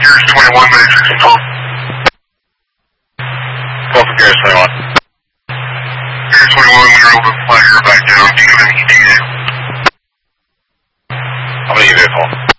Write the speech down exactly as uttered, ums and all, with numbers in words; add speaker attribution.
Speaker 1: Gears twenty-one, May sixty-four.
Speaker 2: Go for Gears twenty-one.
Speaker 1: Gears twenty-one, we were able to flag her back down. Do you have an E T A?
Speaker 2: How many vehicle?